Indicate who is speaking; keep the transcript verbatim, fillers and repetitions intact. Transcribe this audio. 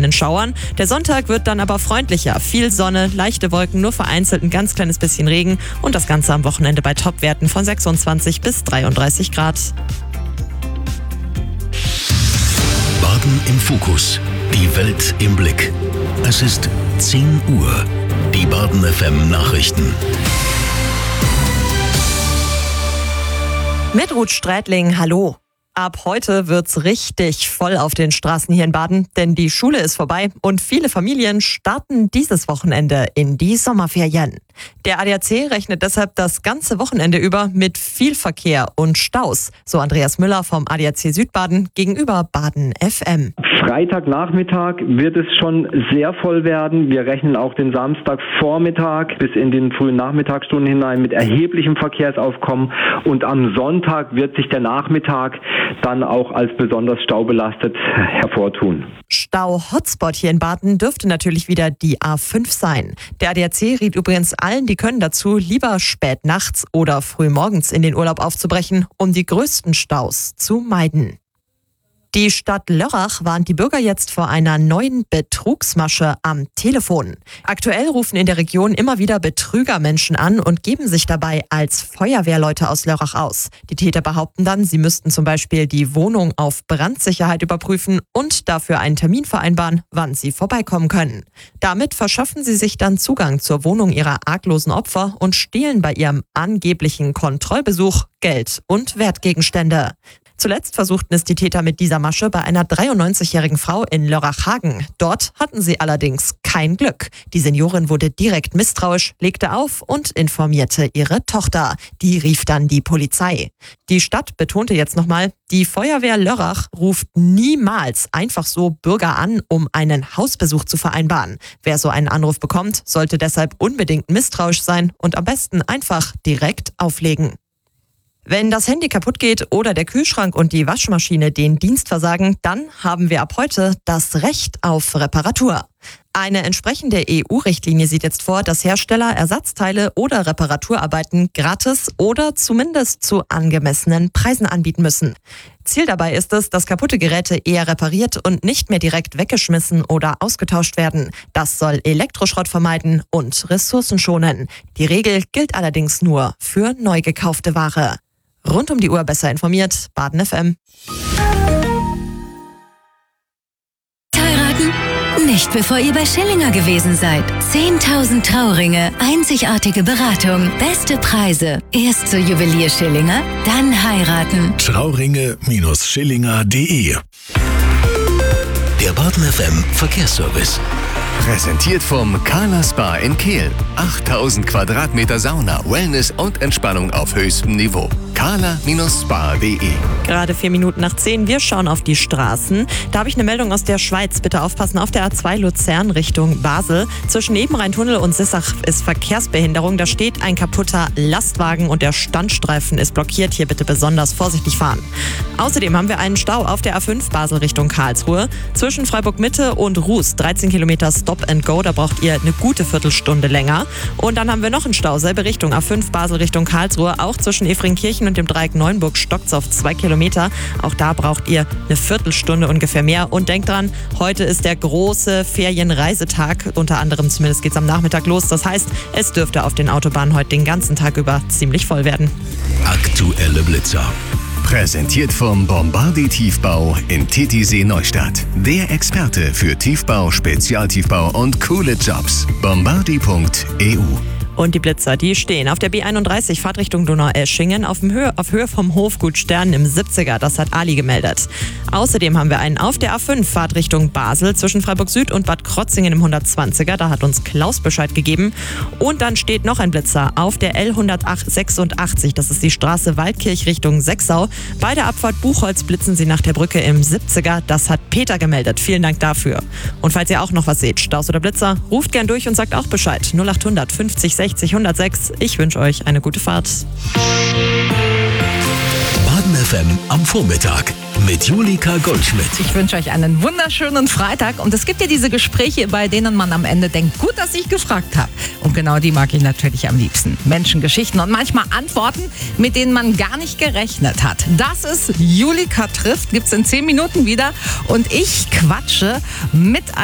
Speaker 1: kleinen Schauern. Der Sonntag wird dann aber freundlicher. Viel Sonne, leichte Wolken, nur vereinzelt ein ganz kleines bisschen Regen und das Ganze am Wochenende bei Topwerten von sechsundzwanzig bis dreiunddreißig Grad.
Speaker 2: Baden im Fokus. Die Welt im Blick. Es ist zehn Uhr. Die Baden F M Nachrichten.
Speaker 1: Mit Ruth Strätling, hallo. Ab heute wird's richtig voll auf den Straßen hier in Baden, denn die Schule ist vorbei und viele Familien starten dieses Wochenende in die Sommerferien. Der A D A C rechnet deshalb das ganze Wochenende über mit viel Verkehr und Staus, so Andreas Müller vom A D A C Südbaden gegenüber Baden F M.
Speaker 3: Freitagnachmittag wird es schon sehr voll werden. Wir rechnen auch den Samstagvormittag bis in den frühen Nachmittagsstunden hinein mit erheblichem Verkehrsaufkommen. Und am Sonntag wird sich der Nachmittag dann auch als besonders staubelastet hervortun.
Speaker 1: Stau-Hotspot hier in Baden dürfte natürlich wieder die A fünf sein. Der A D A C rät übrigens allen, die können, dazu, lieber spät nachts oder früh morgens in den Urlaub aufzubrechen, um die größten Staus zu meiden. Die Stadt Lörrach warnt die Bürger jetzt vor einer neuen Betrugsmasche am Telefon. Aktuell rufen in der Region immer wieder Betrügermenschen an und geben sich dabei als Feuerwehrleute aus Lörrach aus. Die Täter behaupten dann, sie müssten zum Beispiel die Wohnung auf Brandsicherheit überprüfen und dafür einen Termin vereinbaren, wann sie vorbeikommen können. Damit verschaffen sie sich dann Zugang zur Wohnung ihrer arglosen Opfer und stehlen bei ihrem angeblichen Kontrollbesuch Geld und Wertgegenstände. Zuletzt versuchten es die Täter mit dieser Masche bei einer dreiundneunzigjährigen Frau in Lörrach-Hagen. Dort hatten sie allerdings kein Glück. Die Seniorin wurde direkt misstrauisch, legte auf und informierte ihre Tochter. Die rief dann die Polizei. Die Stadt betonte jetzt nochmal, die Feuerwehr Lörrach ruft niemals einfach so Bürger an, um einen Hausbesuch zu vereinbaren. Wer so einen Anruf bekommt, sollte deshalb unbedingt misstrauisch sein und am besten einfach direkt auflegen. Wenn das Handy kaputt geht oder der Kühlschrank und die Waschmaschine den Dienst versagen, dann haben wir ab heute das Recht auf Reparatur. Eine entsprechende E U-Richtlinie sieht jetzt vor, dass Hersteller Ersatzteile oder Reparaturarbeiten gratis oder zumindest zu angemessenen Preisen anbieten müssen. Ziel dabei ist es, dass kaputte Geräte eher repariert und nicht mehr direkt weggeschmissen oder ausgetauscht werden. Das soll Elektroschrott vermeiden und Ressourcen schonen. Die Regel gilt allerdings nur für neu gekaufte Ware. Rund um die Uhr besser informiert, Baden F M.
Speaker 4: Heiraten? Nicht bevor ihr bei Schillinger gewesen seid. zehntausend Trauringe, einzigartige Beratung, beste Preise. Erst zur Juwelier Schillinger, dann heiraten.
Speaker 2: Trauringe Schillinger punkt de. Der Baden F M Verkehrsservice.
Speaker 5: Präsentiert vom Carla Spa in Kehl. achttausend Quadratmeter Sauna, Wellness und Entspannung auf höchstem Niveau. carla Spa punkt de.
Speaker 1: Gerade vier Minuten nach zehn, wir schauen auf die Straßen. Da habe ich eine Meldung aus der Schweiz. Bitte aufpassen, auf der A zwei Luzern Richtung Basel. Zwischen Nebenrheintunnel und Sissach ist Verkehrsbehinderung. Da steht ein kaputter Lastwagen und der Standstreifen ist blockiert. Hier bitte besonders vorsichtig fahren. Außerdem haben wir einen Stau auf der A fünf Basel Richtung Karlsruhe. Zwischen Freiburg Mitte und Ruß, dreizehn Kilometer Stop and Go. Da braucht ihr eine gute Viertelstunde länger. Und dann haben wir noch einen Stau, selbe Richtung, A fünf Basel Richtung Karlsruhe. Auch zwischen Efringkirchen und dem Dreieck Neuenburg stockt's auf zwei Kilometer. Auch da braucht ihr eine Viertelstunde ungefähr mehr. Und denkt dran, heute ist der große Ferienreisetag. Unter anderem zumindest geht's am Nachmittag los. Das heißt, es dürfte auf den Autobahnen heute den ganzen Tag über ziemlich voll werden.
Speaker 2: Aktuelle Blitzer.
Speaker 5: Präsentiert vom Bombardi Tiefbau in Titisee Neustadt. Der Experte für Tiefbau, Spezialtiefbau und coole Jobs. bombardi punkt e u.
Speaker 1: Und die Blitzer, die stehen auf der B einunddreißig Fahrtrichtung Donaueschingen auf, dem Höhe, auf Höhe vom Hofgut Stern im siebziger. Das hat Ali gemeldet. Außerdem haben wir einen auf der A fünf Fahrtrichtung Basel zwischen Freiburg Süd und Bad Krotzingen im hundertzwanziger. Da hat uns Klaus Bescheid gegeben. Und dann steht noch ein Blitzer auf der L hundertsechsundachtzig. Das ist die Straße Waldkirch Richtung Sechsau. Bei der Abfahrt Buchholz blitzen sie nach der Brücke im siebziger. Das hat Peter gemeldet. Vielen Dank dafür. Und falls ihr auch noch was seht, Staus oder Blitzer, ruft gern durch und sagt auch Bescheid. null achthundert fünfzig sechzig hundertsechs. Ich wünsche euch eine gute Fahrt.
Speaker 2: Baden F M am Vormittag mit Julika Goldschmidt.
Speaker 6: Ich wünsche euch einen wunderschönen Freitag. Und es gibt ja diese Gespräche, bei denen man am Ende denkt, gut, dass ich gefragt habe. Und genau die mag ich natürlich am liebsten. Menschen, Geschichten und manchmal Antworten, mit denen man gar nicht gerechnet hat. Das ist Julika trifft, gibt's in zehn Minuten wieder. Und ich quatsche mit